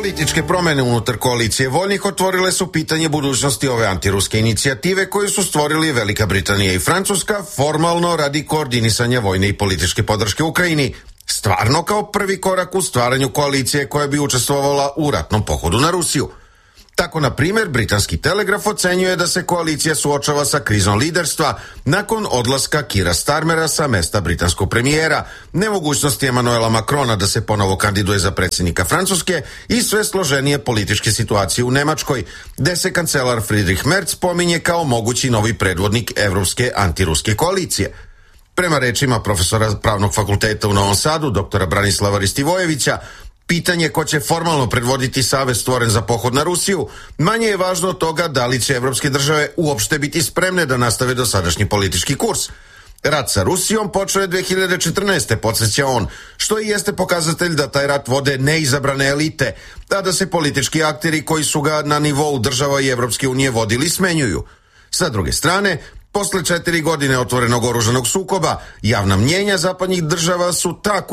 Političke promene unutar koalicije voljnih otvorile su pitanje budućnosti ove antiruske inicijative koju su stvorili Velika Britanija i Francuska formalno radi koordinisanja vojne i političke podrške Ukrajini, stvarno kao prvi korak u stvaranju koalicije koja bi učestvovala u ratnom pohodu na Rusiju. Tako, na primjer, britanski Telegraf ocenjuje da se koalicija suočava sa krizom liderstva nakon odlaska Keira Starmera sa mesta britanskog premijera, nemogućnosti Emanuela Macrona da se ponovo kandiduje za predsjednika Francuske i sve složenije političke situacije u Nemačkoj, gde se kancelar Friedrich Merz pominje kao mogući novi predvodnik evropske antiruske koalicije. Prema rečima profesora Pravnog fakulteta u Novom Sadu, doktora Branislava Ristivojevića, pitanje ko će formalno predvoditi savez stvoren za pohod na Rusiju, manje je važno od toga da li će evropske države uopšte biti spremne da nastave dosadašnji politički kurs. Rat sa Rusijom počeo je 2014. podsjeća on, što i jeste pokazatelj da taj rat vode neizabrane elite, a da se politički akteri koji su ga na nivou država i Evropske unije vodili smenjuju. Sa druge strane, posle 4 godine otvorenog oružanog sukoba, javna mnjenja zapadnih država su ta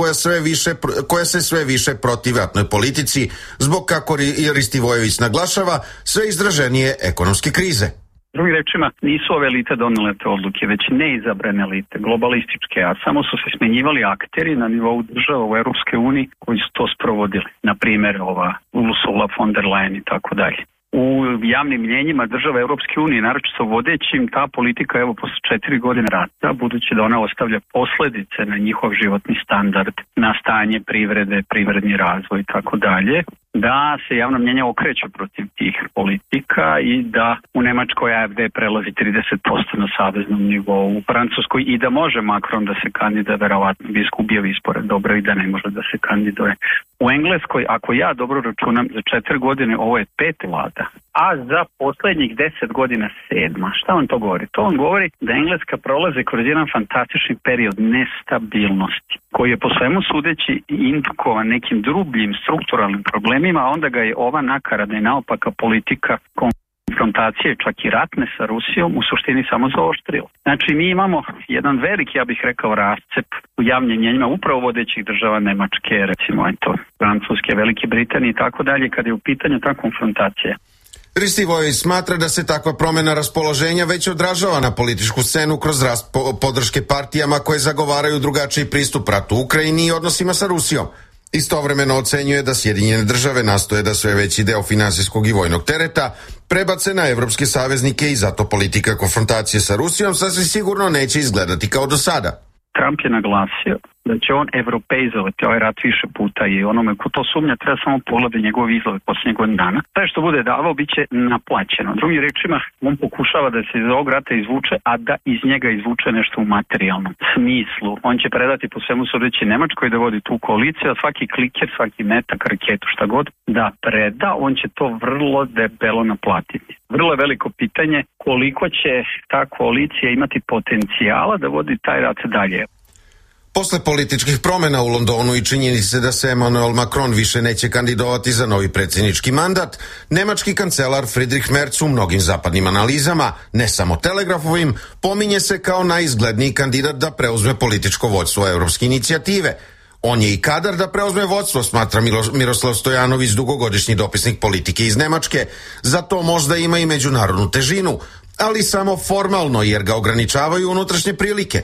koja se sve više protive ratnoj politici, zbog, kako Ristivojević naglašava, sve izraženije ekonomske krize. Drugim rečima, nisu ove elite donele te odluke, već neizabrane elite, globalističke, a samo su se smenjivali akteri na nivou država u Europske uniji koji su to sprovodili. Na primjer, Ursula von der Leyen i tako dalje. U javnim mnjenjima država Europske unije, naročito vodećim, ta politika evo posle 4 godine rata, budući da ona ostavlja posledice na njihov životni standard, na stanje privrede, privredni razvoj i tako dalje, da se javno mnjenje okreće protiv tih politika i da u Nemačkoj AfD prelazi 30% na saveznom nivou, u Francuskoj i da može Macron da se kandiduje, verovatno bi izgubio izbore, dobro, i da ne može da se kandiduje. U Engleskoj, ako ja dobro računam, za 4 godine ovo je 5 vlada, a za poslednjih 10 godina 7. Šta on to govori? To on govori da Engleska prolazi kroz jedan fantastični period nestabilnosti, koji je po svemu sudeći indukovan nekim drugim strukturalnim problemima, a onda ga je ova nakaradna i naopaka politika konfrontacije, čak i ratne sa Rusijom, u suštini samo zaoštrila. Znači, mi imamo jedan veliki, ja bih rekao, rascep u javnim mnjenjima upravo vodećih država Nemačke, recimo Francuske, Velike Britanije i tako dalje, kada je u pitanju ta konfrontacija. Ristivojević smatra da se takva promjena raspoloženja već odražava na političku scenu kroz rast podrške partijama koje zagovaraju drugačiji pristup ratu u Ukrajini i odnosima sa Rusijom. Istovremeno ocenjuje da Sjedinjene države nastoje da sve veći deo finansijskog i vojnog tereta prebace na evropske saveznike i zato politika konfrontacije sa Rusijom sasvim sigurno neće izgledati kao do sada. Trump je naglasio da će on evropeizovati ovaj rat više puta i onome ko to sumnja treba samo pogledati njegove izlove posljednjeg godina dana. Sve što bude davao bit će naplaćeno. Drugim rečima, on pokušava da se iz ovog rata izvuče, a da iz njega izvuče nešto u materijalnom smislu. On će predati po svemu sudeći Nemačkoj da vodi tu koaliciju, a svaki kliker, svaki metak, raketu, šta god da preda, on će to vrlo debelo naplatiti. Vrlo je veliko pitanje koliko će ta koalicija imati potencijala da vodi taj rat dalje. Posle političkih promjena u Londonu i činjenice da se Emmanuel Macron više neće kandidovati za novi predsjednički mandat, nemački kancelar Friedrich Merz u mnogim zapadnim analizama, ne samo Telegrafovim, pominje se kao najizgledniji kandidat da preuzme političko vođstvo evropske inicijative. On je i kadar da preuzme vodstvo, smatra Miroslav Stojanović, dugogodišnji dopisnik politike iz Nemačke. Zato možda ima i međunarodnu težinu, ali samo formalno jer ga ograničavaju unutrašnje prilike.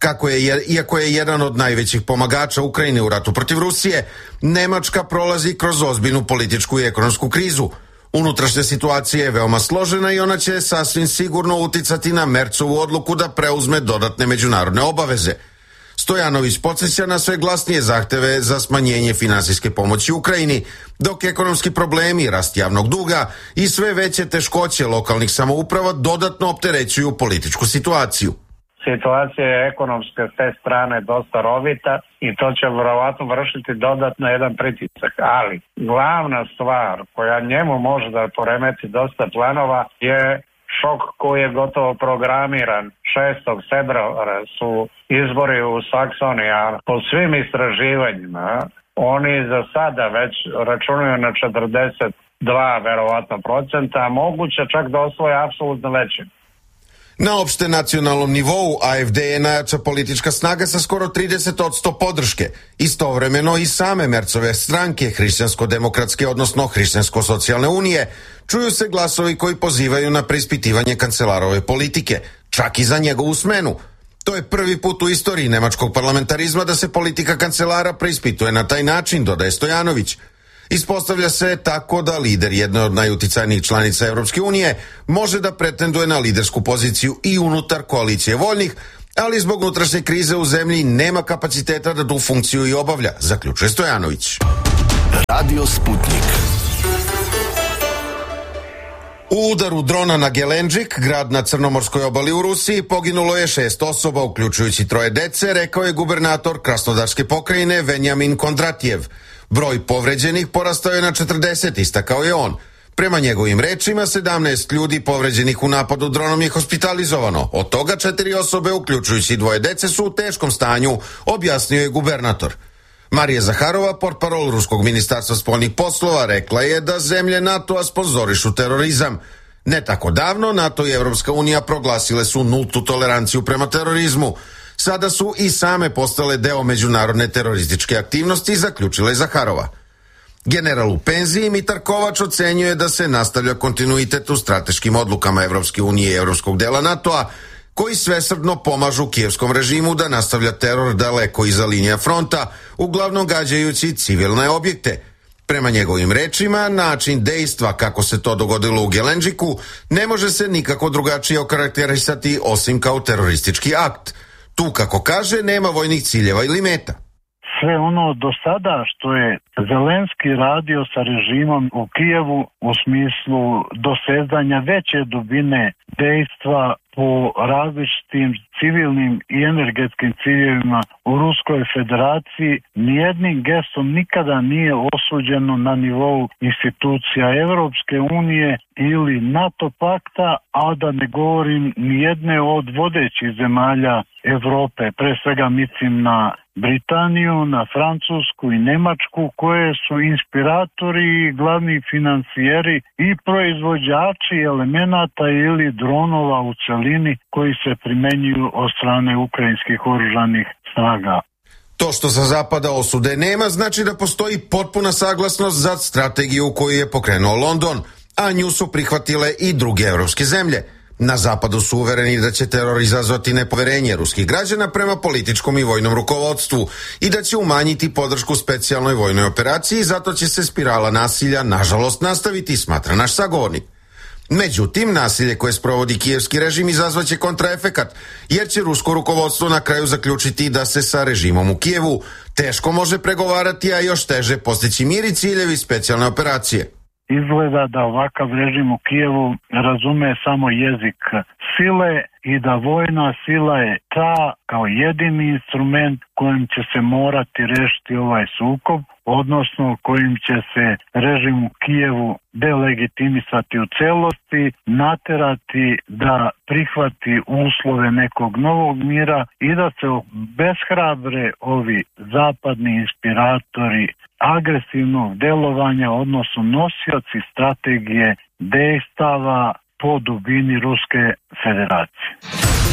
Iako je jedan od najvećih pomagača Ukrajine u ratu protiv Rusije, Nemačka prolazi kroz ozbiljnu političku i ekonomsku krizu. Unutrašnja situacija je veoma složena i ona će sasvim sigurno uticati na Merzovu odluku da preuzme dodatne međunarodne obaveze. Stojanović podsjeća na sve glasnije zahteve za smanjenje finansijske pomoći Ukrajini, dok ekonomski problemi, rast javnog duga i sve veće teškoće lokalnih samouprava dodatno opterećuju političku situaciju. Situacija je ekonomska s te strane dosta rovita i to će vjerovatno vršiti dodatno jedan pritisak. Ali glavna stvar koja njemu može da poremeti dosta planova je šok koji je gotovo programiran. 6. februara su izbori u Saksoniji, a po svim istraživanjima oni za sada već računaju na 42 verovatno procenta, a moguće čak da osvoje apsolutno većim. Na opšte nacionalnom nivou AfD je najjača politička snaga sa skoro 30% podrške. Istovremeno i same Mercove stranke, hrišćansko-demokratske, odnosno hrišćansko-socijalne unije, čuju se glasovi koji pozivaju na preispitivanje kancelarove politike, čak i za njegovu smenu. To je prvi put u istoriji nemačkog parlamentarizma da se politika kancelara preispituje na taj način, dodaje Stojanović. Ispostavlja se tako da lider jedne od najuticajnijih članica Evropske unije može da pretenduje na lidersku poziciju i unutar koalicije voljnih, ali zbog unutrašnje krize u zemlji nema kapaciteta da tu funkciju i obavlja, zaključuje Stojanović. Radio Sputnik. U udaru drona na Gelenđik, grad na Crnomorskoj obali u Rusiji, poginulo je 6 osoba, uključujući 3 dece, rekao je gubernator Krasnodarske pokrajine Venjamin Kondratjev. Broj povređenih porastao je na 40, istakao je on. Prema njegovim rečima, 17 ljudi povređenih u napadu dronom je hospitalizovano. Od toga 4 osobe, uključujući 2 dece, su u teškom stanju, objasnio je gubernator. Marija Zaharova, portparol Ruskog ministarstva spoljnih poslova, rekla je da zemlje NATO-a sponzorišu terorizam. Ne tako davno, NATO i Evropska unija proglasile su nultu toleranciju prema terorizmu. Sada su i same postale deo međunarodne terorističke aktivnosti, zaključila je Zaharova. General u penziji Mitar Kovač ocenjuje da se nastavlja kontinuitet u strateškim odlukama Evropske unije i evropskog dela NATO-a, koji svesrdno pomažu kijevskom režimu da nastavlja teror daleko iza linija fronta, uglavnom gađajući civilne objekte. Prema njegovim rečima, način dejstva kako se to dogodilo u Gelenđiku ne može se nikako drugačije okarakterisati osim kao teroristički akt. Tu, kako kaže, nema vojnih ciljeva ili meta. Sve ono do sada što je Zelenski radio sa režimom u Kijevu u smislu dosezanja veće dubine dejstva po različitim civilnim i energetskim ciljevima u Ruskoj federaciji nijednim gestom nikada nije osuđeno na nivou institucija Evropske unije ili NATO pakta, a da ne govorim nijedne od vodećih zemalja Evrope, pre svega mislim na Britaniju, na Francusku i Nemačku, koje su inspiratori i glavni financijeri i proizvođači elemenata ili dronova u celini koji se primenjuju od strane ukrajinskih oružanih snaga. To što sa zapada osude nema znači da postoji potpuna saglasnost za strategiju koju je pokrenuo London, a nju su prihvatile i druge evropske zemlje. Na zapadu su uvereni da će teror izazvati nepoverenje ruskih građana prema političkom i vojnom rukovodstvu i da će umanjiti podršku specijalnoj vojnoj operaciji, zato će se spirala nasilja nažalost nastaviti, smatra naš sagovornik. Međutim, nasilje koje sprovodi kijevski režim izazvaće kontraefekat, jer će rusko rukovodstvo na kraju zaključiti da se sa režimom u Kijevu teško može pregovarati, a još teže postići mir i ciljevi specijalne operacije. Izgleda da ovakav režim u Kijevu razume samo jezik sile i da vojna sila je ta kao jedini instrument kojim će se morati rešiti ovaj sukob, odnosno kojim će se režim u Kijevu delegitimisati u celosti, naterati da prihvati uslove nekog novog mira i da se obeshrabre ovi zapadni inspiratori agresivnog delovanja, odnosno nosioci strategije dejstava po dubini Ruske federacije.